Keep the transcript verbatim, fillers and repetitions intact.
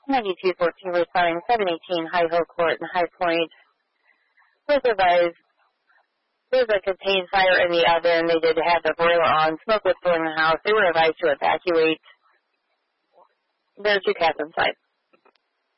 ninety-two fourteen responding seven eighteen High Hill Court in High Point. Was advised there's a contained fire in the oven. They did have the boiler on. Smoke was filling the house. They were advised to evacuate. There are two cats inside.